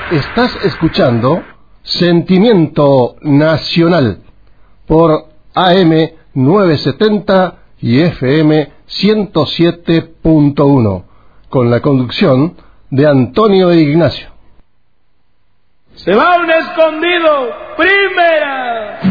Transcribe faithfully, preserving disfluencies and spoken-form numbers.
Estás escuchando Sentimiento Nacional por A M novecientos setenta y F M ciento siete punto uno, con la conducción de Antonio e Ignacio. Se va un escondido, primera.